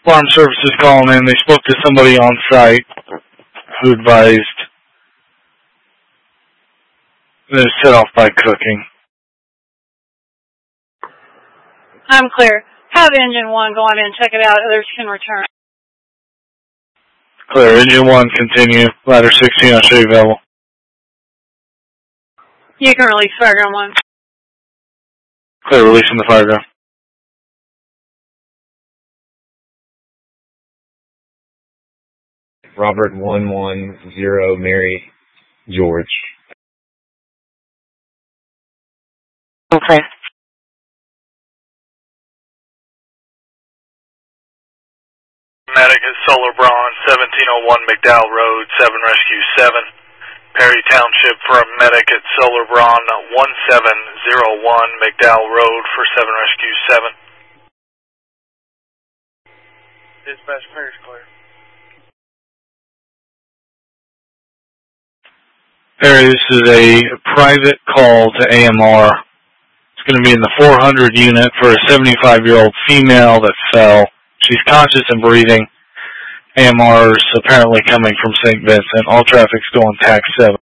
Farm services calling in. They spoke to somebody on site who advised that it's set off by cooking. I'm clear. Have engine 1 go on in and check it out. Others can return. Clear. Engine 1, continue. Ladder 16, I'll show you available. You can release Fireground 1. Clear, releasing the Fireground. Robert 110, Mary George. Okay. Medic at Solar Braun, 1701 McDowell Road, 7 Rescue 7. Perry Township for a medic at Solar Braun, 1701 McDowell Road for 7 Rescue 7. Dispatch, Perry's clear. Perry, this is a private call to AMR. It's going to be in the 400 unit for a 75-year-old female that fell. She's conscious and breathing. AMR's apparently coming from St. Vincent. All traffic's going TAC 7.